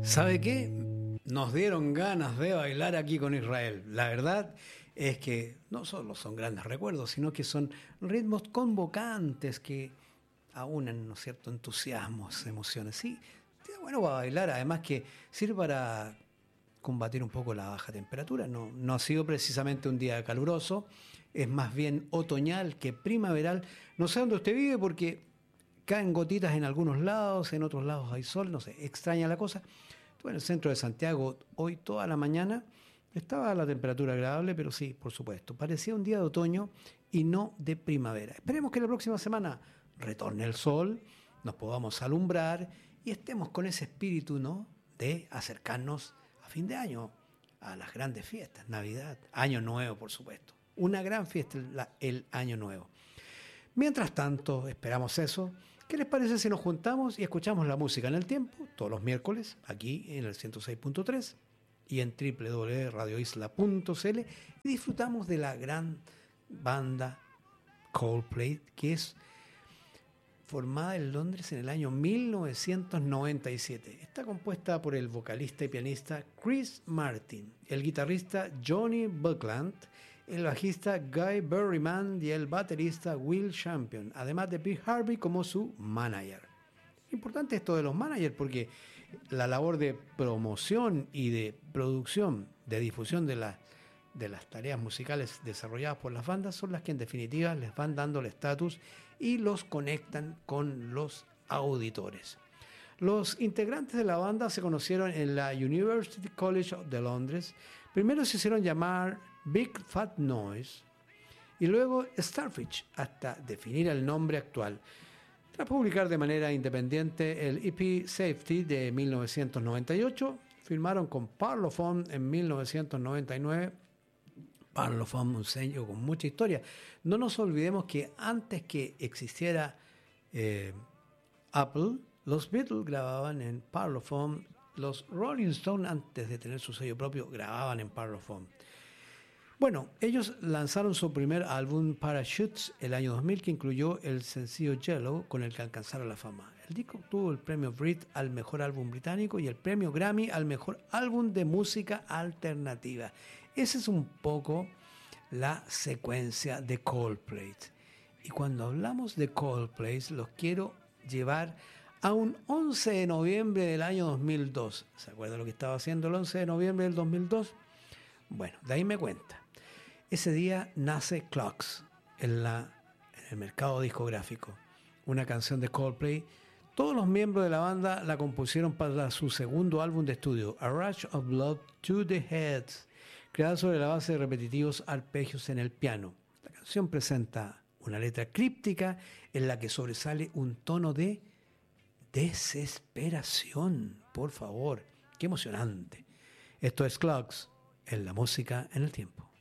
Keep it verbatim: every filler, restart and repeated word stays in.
¿Sabe qué? Nos dieron ganas de bailar aquí con Israel. La verdad es que no solo son grandes recuerdos, sino que son ritmos convocantes que aunan, ¿no es cierto?, entusiasmos, emociones. Sí, está bueno para bailar, además que sirve para combatir un poco la baja temperatura. No, no ha sido precisamente un día caluroso, es más bien otoñal que primaveral. No sé dónde usted vive porque caen gotitas en algunos lados, en otros lados hay sol, no sé, extraña la cosa. Estuve en el centro de Santiago hoy toda la mañana, estaba la temperatura agradable, pero sí, por supuesto, parecía un día de otoño y no de primavera. Esperemos que la próxima semana retorne el sol, nos podamos alumbrar y estemos con ese espíritu, ¿no?, de acercarnos a fin de año, a las grandes fiestas, Navidad, Año Nuevo, por supuesto. Una gran fiesta, el, el Año Nuevo. Mientras tanto, esperamos eso. ¿Qué les parece si nos juntamos y escuchamos la música en el tiempo todos los miércoles aquí en el ciento seis punto tres y en doble u doble u doble u punto radio isla punto c l y disfrutamos de la gran banda Coldplay, que es formada en Londres en el año mil novecientos noventa y siete. Está compuesta por el vocalista y pianista Chris Martin, el guitarrista Johnny Buckland, el bajista Guy Berryman y el baterista Will Champion, además de Pete Harvey como su manager. Importante esto de los managers porque la labor de promoción y de producción, de difusión de, la, de las tareas musicales desarrolladas por las bandas son las que en definitiva les van dando el estatus y los conectan con los auditores. Los integrantes de la banda se conocieron en la University College de Londres. Primero se hicieron llamar Big Fat Noise y luego Starfish hasta definir el nombre actual. Tras publicar de manera independiente el E P Safety de mil novecientos noventa y ocho, firmaron con Parlophone en mil novecientos noventa y nueve. Parlophone, un sello con mucha historia. No nos olvidemos que antes que existiera eh, Apple, los Beatles grababan en Parlophone, los Rolling Stones antes de tener su sello propio grababan en Parlophone. Bueno, ellos lanzaron su primer álbum Parachutes el año dos mil, que incluyó el sencillo Yellow, con el que alcanzaron la fama. El disco obtuvo el premio Brit al mejor álbum británico y el premio Grammy al mejor álbum de música alternativa. Esa es un poco la secuencia de Coldplay. Y cuando hablamos de Coldplay, los quiero llevar a un once de noviembre del año dos mil dos. ¿Se acuerdan lo que estaba haciendo el once de noviembre del dos mil dos? Bueno, de ahí me cuenta. Ese día nace Clocks en, la, en el mercado discográfico, una canción de Coldplay. Todos los miembros de la banda la compusieron para su segundo álbum de estudio, A Rush of Blood to the Head, creada sobre la base de repetitivos arpegios en el piano. La canción presenta una letra críptica en la que sobresale un tono de desesperación. Por favor, qué emocionante. Esto es Clocks en la música en el tiempo.